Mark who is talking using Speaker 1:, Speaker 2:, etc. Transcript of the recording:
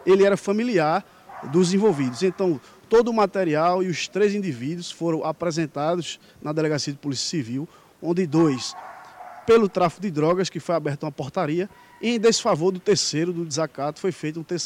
Speaker 1: ele era familiar dos envolvidos. Então, todo o material e os 3 indivíduos foram apresentados na Delegacia de Polícia Civil, onde 2, pelo tráfico de drogas, que foi aberta uma portaria, e em desfavor do terceiro, do desacato, foi feito um